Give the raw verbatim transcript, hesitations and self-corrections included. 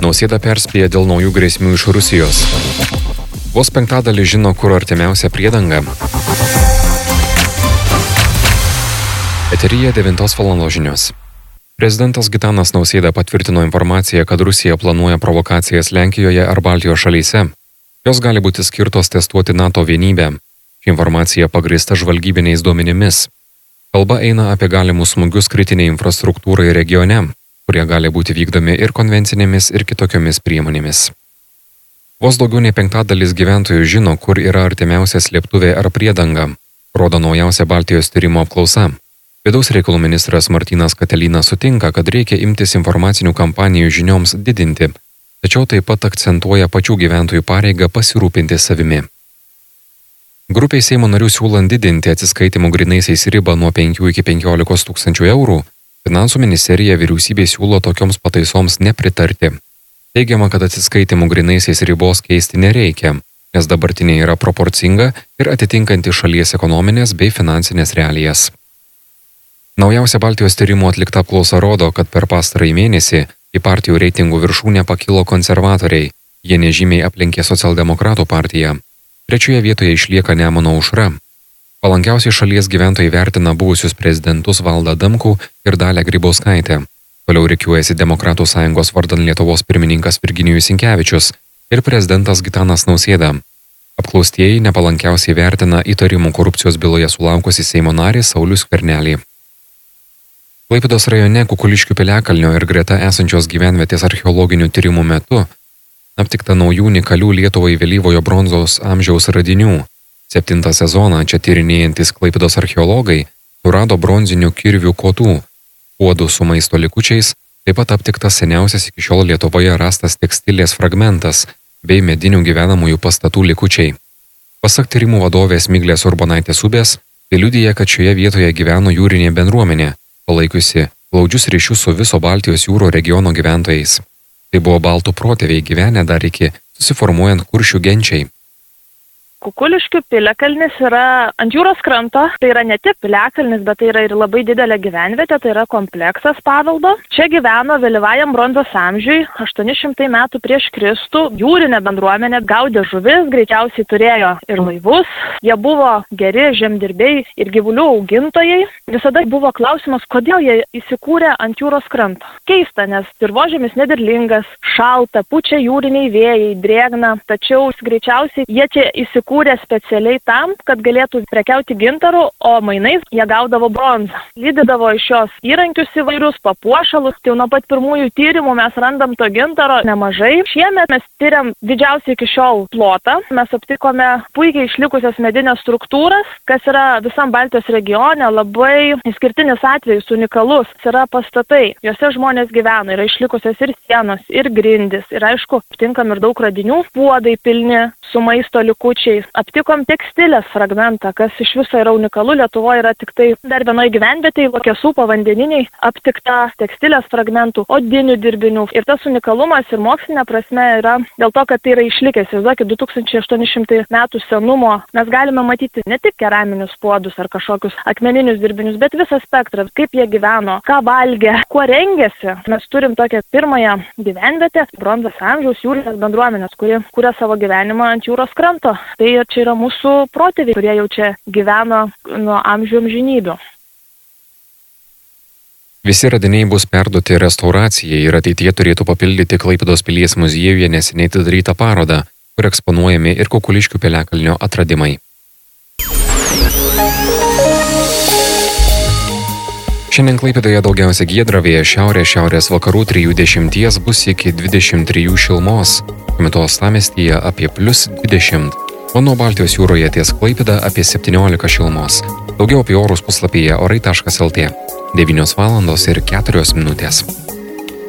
Nausėda perspėja dėl naujų grėsmių iš Rusijos. Vos penktadalis žino, kur artimiausia priedanga. Eteryje devintos valandos žinios. Prezidentas Gitanas Nausėda patvirtino informaciją, kad Rusija planuoja provokacijas Lenkijoje ar Baltijos šalyse. Jos gali būti skirtos testuoti NATO vienybę. Ši informacija pagrįsta žvalgybiniais duomenimis. Kalba eina apie galimus smūgius kritiniai infrastruktūrai regione, kurie gali būti vykdomi ir konvencinėmis, ir kitokiomis priemonėmis. Vos daugiau nei penktadalis gyventojų žino, kur yra artimiausia slėptuvė ar priedanga, rodo naujausia Baltijos tyrimo apklausa. Vidaus reikalų ministras Martynas Katelynas sutinka, kad reikia imtis informacinių kampanijų žinioms didinti, tačiau taip pat akcentuoja pačių gyventojų pareigą pasirūpinti savimi. Grupiai Seimo narių siūlant didinti atsiskaitimų grynaisiais ribą nuo penkių iki penkiolikos tūkstančių eurų, Finansų ministerija vyriausybei siūlo tokioms pataisoms nepritarti. Teigiama, kad atsiskaitimų grynaisiais ribos keisti nereikia, nes dabartinė yra proporcinga ir atitinkanti šalies ekonominės bei finansinės realijas. Naujausia Baltijos tyrimų atlikta apklausa rodo, kad per pastarąjį mėnesį į partijų reitingų viršūnę pakilo konservatoriai, jie nežymiai aplenkė Socialdemokratų partiją. Trečioje vietoje išlieka Nemuno aušra. Palankiausiai šalies gyventojai vertina buvusius prezidentus Valdą Adamkų ir Dalią Grybauskaitę. Toliau rikiuojasi Demokratų sąjungos vardan Lietuvos pirmininkas Virginijus Sinkevičius ir prezidentas Gitanas Nausėda. Apklaustieji nepalankiausiai vertina įtarimų korupcijos byloje sulaukusi Seimo narį Saulių Skvernelį. Klaipėdos rajone Kukuliškių piliakalnio ir greta esančios gyvenvietės archeologinių tyrimų metu aptikta naujų unikalių Lietuvai vėlyvojo bronzos amžiaus radinių. Septintą sezoną čia tyrinėjantis Klaipėdos archeologai surado bronzinių kirvių kotų, puodų su maisto likučiais, taip pat aptiktas seniausias iki šiol Lietuvoje rastas tekstilės fragmentas bei medinių gyvenamųjų pastatų likučiai. Pasak tyrimų vadovės Miglės Urbonaitės Ubės, tai liudija, kad šioje vietoje gyveno jūrinė bendruomenė, palaikiusi glaudžius ryšius su viso Baltijos jūro regiono gyventojais. Tai buvo baltų protėviai gyvenę dar iki susiformuojant kuršių genčiai. Kukuliškių piliakalnis yra ant jūros kranto, tai yra ne tik piliakalnis, bet tai yra ir labai didelė gyvenvietė, tai yra kompleksas paveldo. Čia gyveno vėlyvajam bronzos amžiui, aštuoni šimtai metų prieš Kristų, jūrinė bendruomenė gaudė žuvis, greičiausiai turėjo ir laivus, jie buvo geri žemdirbiai ir gyvulių augintojai. Visada buvo klausimas, kodėl jie įsikūrė ant jūros kranto. Keista, nes dirvožemis nederlingas, šalta, pučia jūriniai vėjai, drėgna, tačiau greičiausiai jie čia įsikūrė kūrė specialiai tam, kad galėtų prekiauti gintaru, o mainais jie gaudavo bronzą. Lydydavo iš jos įrankius įvairius, papuošalus. Tai nuo pat pirmųjų tyrimų mes randam to gintaro nemažai. Šiemet mes tyriam didžiausią iki šiol plotą. Mes aptikome puikiai išlikusias medinės struktūras, kas yra visam Baltijos regione labai išskirtinis atvejis, unikalus. Yra pastatai, juose žmonės gyvena, yra išlikusios ir sienos, ir grindys. Ir aišku, aptinkam ir daug radinių, puodai pilni su maisto likučiais. Aptikom tekstilės fragmentą, kas iš viso yra unikalu. Lietuvoje yra tik tai dar vienoje gyvenvietėje, Lokesų povandeniniai, aptikta tekstilės fragmentų, odinių dirbinių. Ir tas unikalumas ir mokslinė prasme yra dėl to, kad tai yra išlikęs. Įsivaizduokit, du tūkstančiai aštuoni šimtai metų senumo mes galime matyti ne tik keraminius puodus ar kažkokius akmeninius dirbinius, bet visą spektrą, kaip jie gyveno, ką valgė, kuo rengėsi. Mes turim tokią pirmąją gyvenvietę, bronzos amžiaus jūrinės bendruomenės, kuri kuria savo gyvenimą ant jūros kranto. Tai čia yra mūsų protėviai, kurie jau čia gyveno nuo amžių amžinybių. Visi radiniai bus perduoti restauracijai ir ateityje turėtų papildyti Klaipėdos pilies muziejuje neseniai atidarytą parodą, kur eksponuojami ir Kukuliškių piliakalnio atradimai. Šiandien Klaipėdoje daugiausia giedra, vėjas šiaurės, šiaurės vakarų trijų dešimties bus iki dvidešimt trijų šilumos, metu uostamiestyje apie plius dvidešimt. O nuo Baltijos jūroje ties Klaipėda apie septyniolika šilumos. Daugiau apie orus puslapyje orai taškas lt. devynios valandos ir keturios minutės.